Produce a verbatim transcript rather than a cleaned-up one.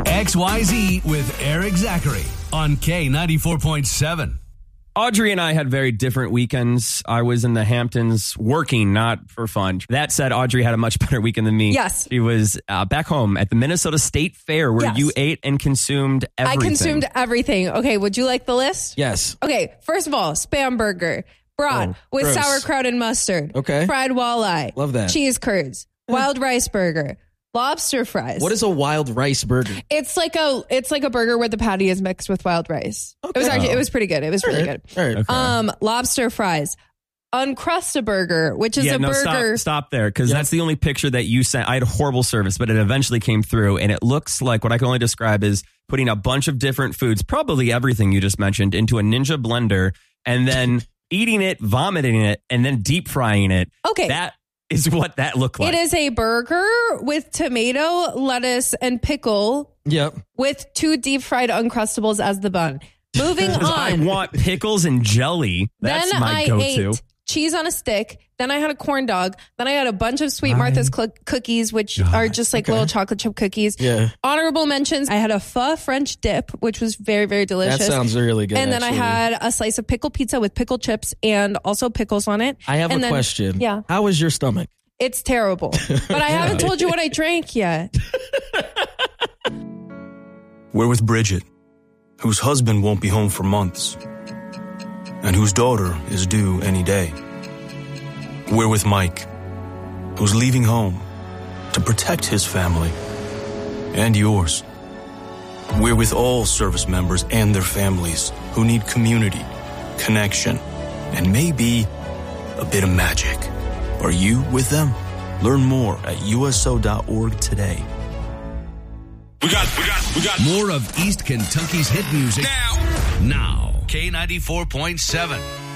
X Y Z with Eric Zachary on K ninety-four point seven. Audrey and I had very different weekends. I was in the Hamptons working, not for fun. That said, Audrey had a much better weekend than me. Yes. She was uh, back home at the Minnesota State Fair where Yes. you ate and consumed everything. I consumed everything. Okay, would you like the list? Yes. Okay, first of all, Spam burger. Brat Oh, with gross. sauerkraut and mustard. Okay. Fried walleye. Love that. Cheese curds. Wild rice burger. Lobster fries. What is a wild rice burger? It's like a it's like a burger where the patty is mixed with wild rice. It was Okay. actually it was pretty good. It was really good. All right. Okay. Um, lobster fries. Uncrustaburger, which is yeah, a no, burger. Stop, stop there, because Yep. that's the only picture that you sent. I had horrible service, but it eventually came through, and it looks like what I can only describe is putting a bunch of different foods, probably everything you just mentioned, into a Ninja blender, and then eating it, vomiting it, and then deep frying it. Okay. That is what that looked like. It is a burger with tomato, lettuce, and pickle Yep. with two deep fried Uncrustables as the bun. Moving on. I want pickles and jelly. That's then my I go-to. ate cheese on a stick. Then I had a corn dog. Then I had a bunch of Sweet Martha's cl- cookies, which God. are just like Okay. little chocolate chip cookies. Yeah. Honorable mentions. I had a pho French dip, which was very, very delicious. That sounds really good. and then actually. I had a slice of pickle pizza with pickle chips and also pickles on it. I have and a then- question. Yeah. How is your stomach? It's terrible. But I haven't told you what I drank yet. We're with Bridget, whose husband won't be home for months, and whose daughter is due any day. We're with Mike, who's leaving home to protect his family and yours. We're with all service members and their families who need community, connection, and maybe a bit of magic. Are you with them? Learn more at U S O dot org today. We got, we got, we got more of East Kentucky's hit music now. Now, K ninety-four point seven.